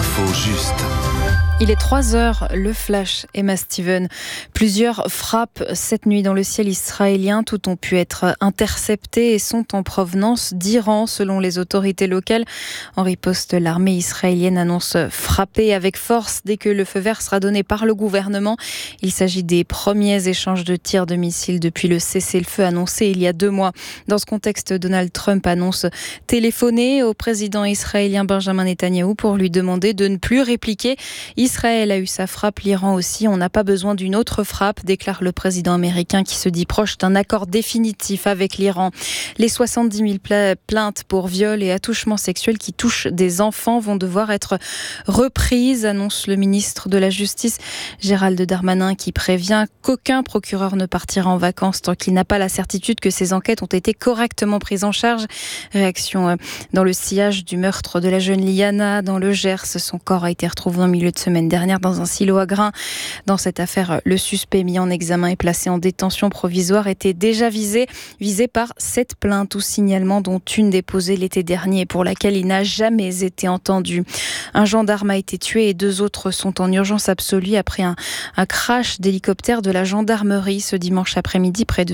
l'info juste. Il est 3h, le flash, Emma Steven. Plusieurs frappes cette nuit dans le ciel israélien. Toutes ont pu être interceptées et sont en provenance d'Iran, selon les autorités locales. En riposte, l'armée israélienne annonce frapper avec force dès que le feu vert sera donné par le gouvernement. Il s'agit des premiers échanges de tirs de missiles depuis le cessez-le-feu annoncé il y a 2 mois. Dans ce contexte, Donald Trump annonce téléphoner au président israélien Benjamin Netanyahou pour lui demander de ne plus répliquer. Israël a eu sa frappe, l'Iran aussi. On n'a pas besoin d'une autre frappe, déclare le président américain qui se dit proche d'un accord définitif avec l'Iran. Les 70 000 plaintes pour viol et attouchement sexuel qui touchent des enfants vont devoir être reprises, annonce le ministre de la Justice, Gérald Darmanin, qui prévient qu'aucun procureur ne partira en vacances tant qu'il n'a pas la certitude que ces enquêtes ont été correctement prises en charge. Réaction dans le sillage du meurtre de la jeune Liana dans le Gers. Son corps a été retrouvé en milieu de semaine dernière dans un silo à grains. Dans cette affaire, le suspect mis en examen et placé en détention provisoire était déjà visé par 7 plaintes ou signalements, dont une déposée l'été dernier pour laquelle il n'a jamais été entendu. Un gendarme a été tué et 2 autres sont en urgence absolue après un crash d'hélicoptère de la gendarmerie ce dimanche après-midi près de